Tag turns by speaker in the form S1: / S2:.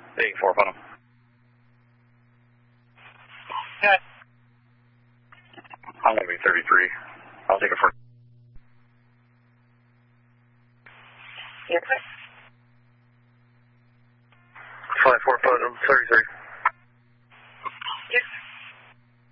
S1: 84, photo.
S2: Okay.
S1: I'm going to be 33. I'll take it for.
S2: Yes, sir.
S1: 54, photo, 33.